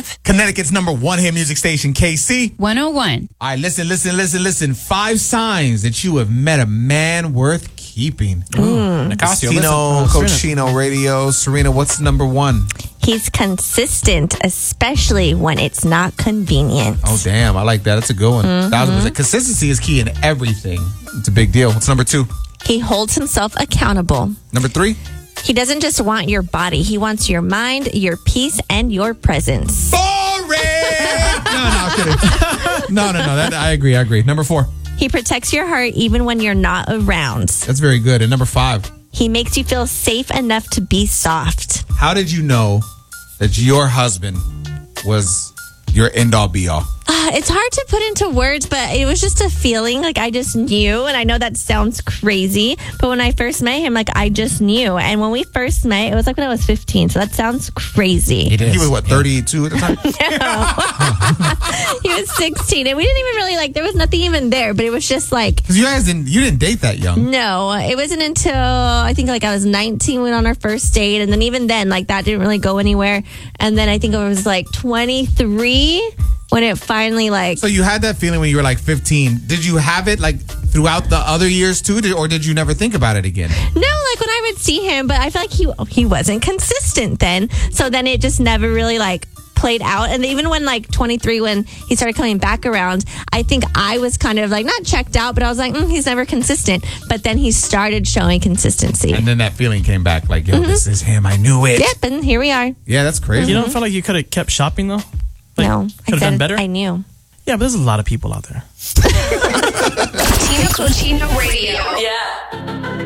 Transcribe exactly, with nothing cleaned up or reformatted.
five. Connecticut's number one hit music station, K C. one oh one. All right, listen, listen, listen, listen. Five signs that you have met a man worth keeping. Mm. Nicasio, Cino, listen. Uh, Cochino Radio. Serena, what's number one? He's consistent, especially when it's not convenient. Oh, damn. I like that. That's a good one. Mm-hmm. Thousand percent. Consistency is key in everything. It's a big deal. What's number two? He holds himself accountable. Number three? He doesn't just want your body. He wants your mind, your peace, and your presence. Boring! no, no, I'm kidding. No, no, no. That, I agree. I agree. Number four. He protects your heart even when you're not around. That's very good. And number five. He makes you feel safe enough to be soft. How did you know that your husband was your end-all, be-all? Uh, it's hard to put into words, but it was just a feeling. Like, I just knew. And I know that sounds crazy, but when I first met him, like, I just knew. And when we first met, it was like when I was fifteen. So that sounds crazy. It is. He was, what, thirty-two at the time? No. He was sixteen. And we didn't even really, like, there was nothing even there. But it was just like... Because you guys didn't, you didn't date that young. No. It wasn't until, I think, like, I was nineteen. We went on our first date. And then even then, like, that didn't really go anywhere. And then I think I was, like, twenty-three... when it finally, like... So you had that feeling when you were like fifteen. Did you have it like throughout the other years too? Did, or did you never think about it again? No, like when I would see him, but I feel like he he wasn't consistent then. So then it just never really like played out. And even when like twenty-three, when he started coming back around, I think I was kind of like not checked out, but I was like, mm, he's never consistent. But then he started showing consistency. And then that feeling came back like, yo, mm-hmm. this is him. I knew it. Yep, and here we are. Yeah, that's crazy. You don't feel like you could have kept shopping though? Like, no, could have done better. I knew. Yeah, but there's a lot of people out there. Tino Cochino Radio. Yeah.